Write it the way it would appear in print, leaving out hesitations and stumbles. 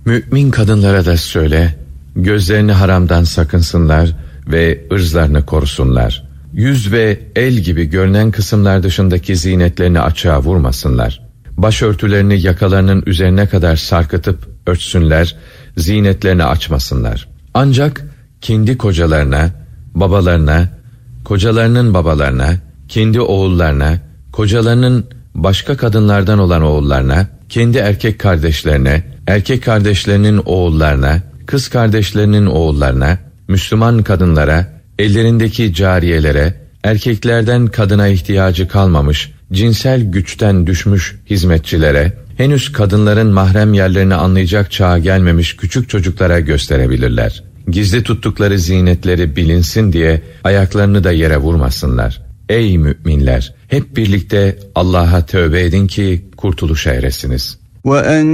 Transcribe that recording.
Mümin kadınlara da söyle, gözlerini haramdan sakınsınlar ve ırzlarını korusunlar. Yüz ve el gibi görünen kısımlar dışındaki zinetlerini açığa vurmasınlar. Başörtülerini yakalarının üzerine kadar sarkıtıp örtsünler, zinetlerini açmasınlar. Ancak kendi kocalarına, babalarına, kocalarının babalarına, kendi oğullarına, kocalarının başka kadınlardan olan oğullarına, kendi erkek kardeşlerine, erkek kardeşlerinin oğullarına, kız kardeşlerinin oğullarına, Müslüman kadınlara, ellerindeki cariyelere, erkeklerden kadına ihtiyacı kalmamış, cinsel güçten düşmüş hizmetçilere, henüz kadınların mahrem yerlerini anlayacak çağa gelmemiş küçük çocuklara gösterebilirler. Gizli tuttukları zinetleri bilinsin diye ayaklarını da yere vurmasınlar. Ey müminler! Hep birlikte Allah'a tövbe edin ki kurtuluşa eresiniz.